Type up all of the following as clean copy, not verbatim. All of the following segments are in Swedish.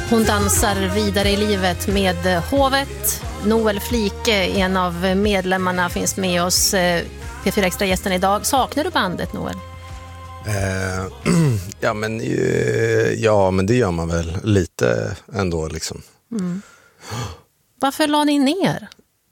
Hon dansar vidare i livet med Hovet. Noel Flike, en av medlemmarna, finns med oss. P4 Extra-gästen idag. Saknar du bandet, Noel? Ja, men det gör man väl lite ändå liksom. Mm. Varför la ni ner?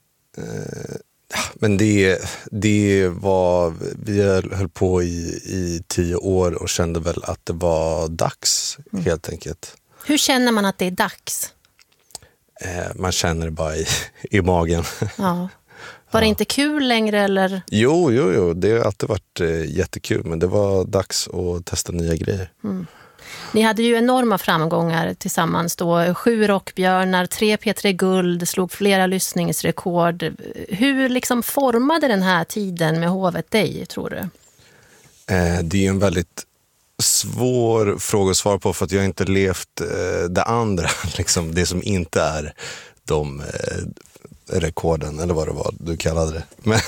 Men det var, vi höll på i 10 år och kände väl att det var dags helt enkelt. Hur känner man att det är dags? Man känner det bara i magen. Ja. Var det inte kul längre eller? Jo, det har alltid varit jättekul, men det var dags att testa nya grejer. Mm. Ni hade ju enorma framgångar tillsammans då. 7 rockbjörnar, 3 P3 Guld, slog flera lyssningsrekord. Hur liksom formade den här tiden med Hovet dig, tror du? Det är ju en väldigt svår fråga att svara på, för att jag inte levt det andra, liksom det som inte är de rekorden, eller vad det var du kallade det.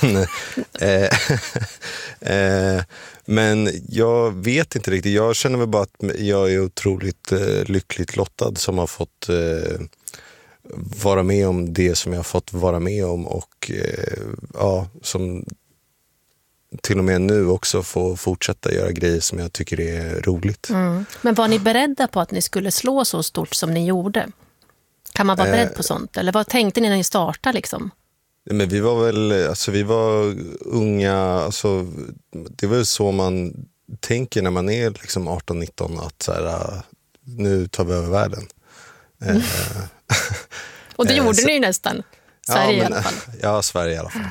Men jag vet inte riktigt. Jag känner väl bara att jag är otroligt lyckligt lottad som har fått vara med om det som jag har fått vara med om, och som till och med nu också få fortsätta göra grejer som jag tycker är roligt. Mm. Men var ni beredda på att ni skulle slå så stort som ni gjorde? Kan man vara beredd på sånt? Eller vad tänkte ni när ni startade liksom? Men vi var väl, vi var unga, det var så man tänker när man är liksom 18-19, att så här, nu tar vi över världen. Och det gjorde ni nästan. Sverige i alla fall. Ja, Sverige i alla fall.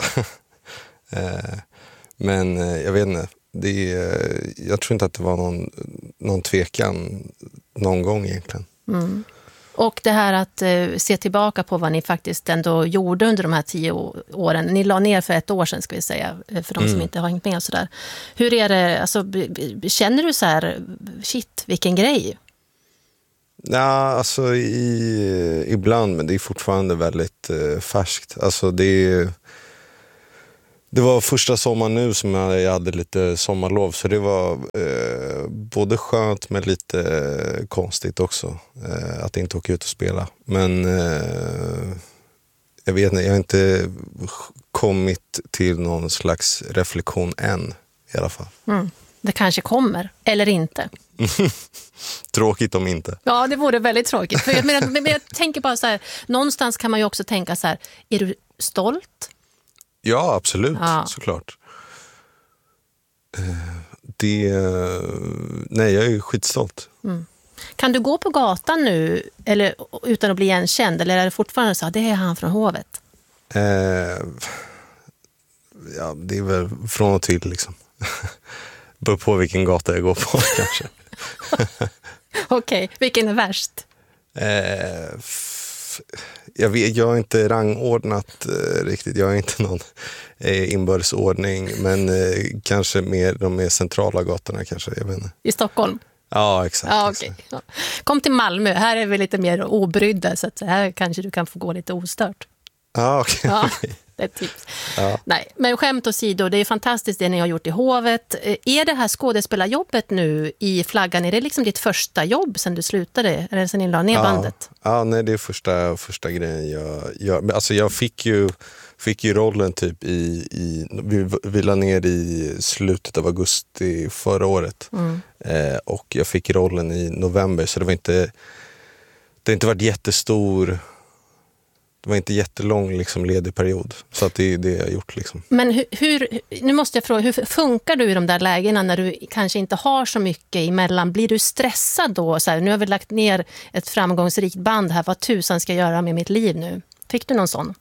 Men jag vet inte, jag tror inte att det var någon tvekan någon gång egentligen. Mm. Och det här att se tillbaka på vad ni faktiskt ändå gjorde under de här 10 åren. Ni la ner för 1 år sedan, ska vi säga, för de som inte har hängt med och sådär. Hur är det, alltså, känner du så här, shit, vilken grej? Ja, ibland, men det är fortfarande väldigt färskt. Alltså det var första sommaren nu som jag hade lite sommarlov, så det var både skönt men lite konstigt också att inte åka ut och spela. Men jag vet inte, jag har inte kommit till någon slags reflektion än i alla fall. Mm. Det kanske kommer, eller inte. Tråkigt om inte. Ja, det vore väldigt tråkigt. För men jag tänker bara så här, någonstans kan man ju också tänka så här, är du stolt? Ja, absolut, såklart. Nej, jag är skitstolt. Mm. Kan du gå på gatan nu eller utan att bli igenkänd, eller är det fortfarande så att det är han från Hovet? Ja, det är väl från och till liksom. Beror på vilken gata jag går på kanske. Okej, vilken är värst? Jag har inte rangordnat riktigt. Jag har inte någon inbördesordning, men kanske mer de mer centrala gatorna kanske, jag vet inte. I Stockholm? Ja, exakt. Ja, okay. Ja. Kom till Malmö, här är vi lite mer obrydda, så att här kanske du kan få gå lite ostört. Ja, okej. Ja, det är ett tips. Ja. Nej, men skämt åsido, det är fantastiskt det ni har gjort i Hovet. Är det här skådespelarjobbet nu i Flaggan, är det liksom ditt första jobb sen du slutade, eller sen ni la ner bandet? Ja, nej, det är första grejen jag gör. Alltså jag fick ju rollen typ vi la ner i slutet av augusti förra året. Och jag fick rollen i november, så det har inte varit jättestor. Det var inte jättelång liksom ledig period, så att det är det jag har gjort liksom. Men nu måste jag fråga, hur funkar du i de där lägena när du kanske inte har så mycket emellan? Blir du stressad då? Så här, nu har vi lagt ner ett framgångsrikt band här, vad tusan ska jag göra med mitt liv nu? Fick du någon sån?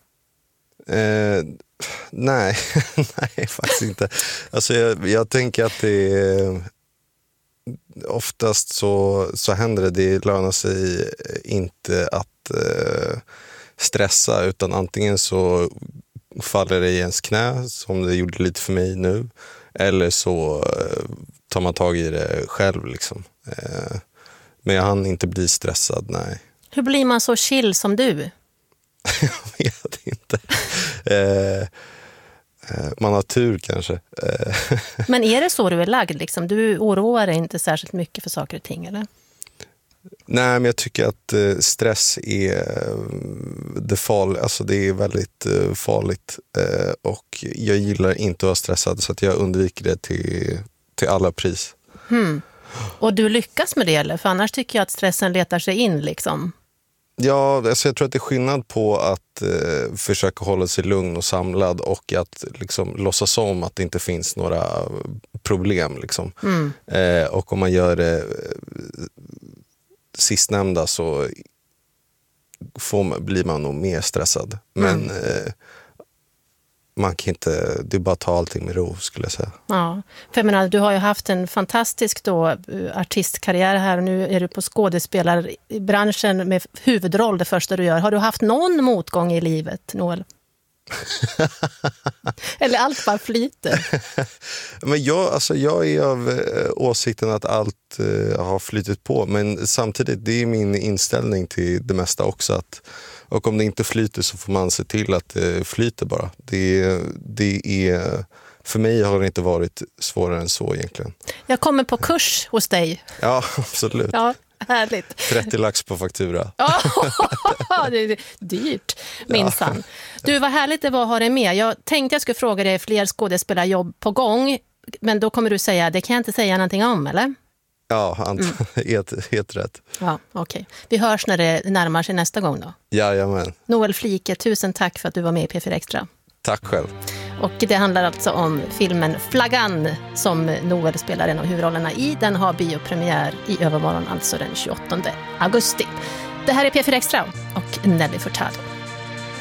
Nej, nej, faktiskt inte. Alltså jag tänker att det är, oftast så händer det lönar sig inte att stressa, utan antingen så faller det i ens knä, som det gjorde lite för mig nu, eller så tar man tag i det själv liksom. Men jag hann inte bli stressad, nej. Hur blir man så chill som du? Jag vet inte. Man har tur kanske. Men är det så du är lagd liksom? Du oroar dig inte särskilt mycket för saker och ting, eller? Nej, men jag tycker att stress är alltså det är väldigt farligt och jag gillar inte att vara stressad så att jag undviker det till alla pris. Och du lyckas med det eller? För annars tycker jag att stressen letar sig in liksom. Ja, alltså jag tror att det är skillnad på att försöka hålla sig lugn och samlad och att liksom låtsas om att det inte finns några problem. Liksom. Och om man gör det sistnämnda så blir man nog mer stressad. Men man kan inte, det är bara att ta allting med ro skulle jag säga. Ja, för jag menar, du har ju haft en fantastisk artistkarriär här och nu är du på skådespelarbranschen med huvudroll det första du gör. Har du haft någon motgång i livet, Noel? Eller allt bara flyter? Men jag är av åsikten att allt har flytit på, men samtidigt det är min inställning till det mesta också och om det inte flyter så får man se till att det flyter bara. Det är för mig har det inte varit svårare än så egentligen. Jag kommer på kurs hos dig. Ja, absolut. Ja, härligt. 30 lax på faktura. Det är dyrt, minsann. Du, vad härligt det var att ha dig med. Jag tänkte jag skulle fråga dig fler skådespelarjobb på gång, men då kommer du säga, det kan jag inte säga någonting om, eller? Ja, helt rätt. Ja, okej. Vi hörs när det närmar sig nästa gång då. Jajamän. Noel Flike, tusen tack för att du var med i P4 Extra. Tack själv. Och det handlar alltså om filmen Flaggan som Noel spelar en av huvudrollerna i. Den har biopremiär i övermorgon, alltså den 28 augusti. Det här är P4 Extra och Nelly Furtado.